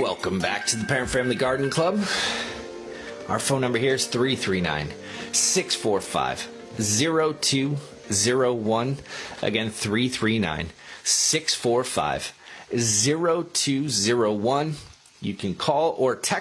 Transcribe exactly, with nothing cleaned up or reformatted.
Welcome back to the Parent Family Garden Club. Our phone number here is three three nine, six four five, zero two zero one. Again, three three nine, six four five, zero two zero one. You can call or text